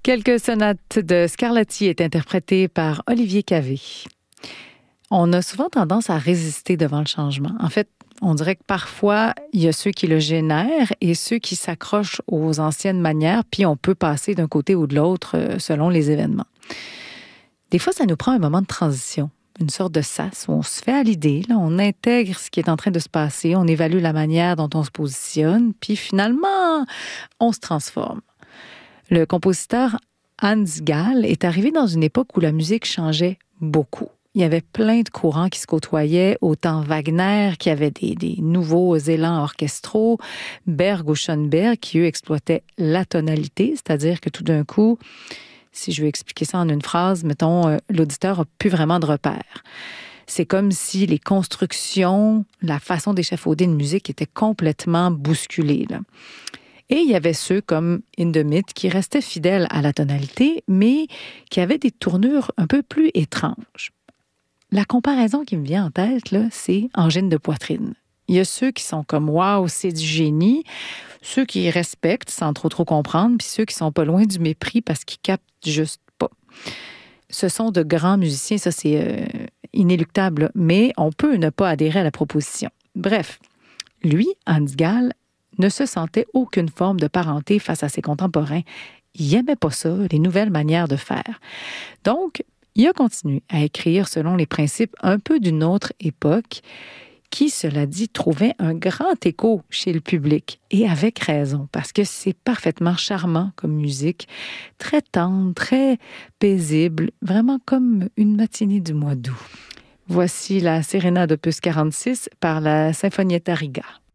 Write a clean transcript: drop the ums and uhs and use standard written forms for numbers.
Quelques sonates de Scarlatti est interprétées par Olivier Cavé. On a souvent tendance à résister devant le changement. En fait, on dirait que parfois, il y a ceux qui le génèrent et ceux qui s'accrochent aux anciennes manières, puis on peut passer d'un côté ou de l'autre selon les événements. Des fois, ça nous prend un moment de transition, une sorte de sas où on se fait à l'idée, là, on intègre ce qui est en train de se passer, on évalue la manière dont on se positionne, puis finalement, on se transforme. Le compositeur Hans Gall est arrivé dans une époque où la musique changeait beaucoup. Il y avait plein de courants qui se côtoyaient, autant Wagner, qui avait des nouveaux élans orchestraux, Berg ou Schoenberg, qui, eux, exploitaient la tonalité, c'est-à-dire que tout d'un coup, si je veux expliquer ça en une phrase, mettons, l'auditeur n'a plus vraiment de repères. C'est comme si les constructions, la façon d'échafauder une musique était complètement bousculée, là. Et il y avait ceux comme Hindemith qui restaient fidèles à la tonalité, mais qui avaient des tournures un peu plus étranges. La comparaison qui me vient en tête, là, c'est angine de poitrine. Il y a ceux qui sont comme « wow, c'est du génie », ceux qui respectent sans trop comprendre, puis ceux qui sont pas loin du mépris parce qu'ils captent juste pas. Ce sont de grands musiciens, ça c'est inéluctable, mais on peut ne pas adhérer à la proposition. Bref, lui, Hans Gall, ne se sentait aucune forme de parenté face à ses contemporains. Il n'aimait pas ça, les nouvelles manières de faire. Donc, il a continué à écrire selon les principes un peu d'une autre époque qui, cela dit, trouvait un grand écho chez le public. Et avec raison, parce que c'est parfaitement charmant comme musique, très tendre, très paisible, vraiment comme une matinée du mois d'août. Voici la Sérénade opus 46 par la Sinfonietta Riga.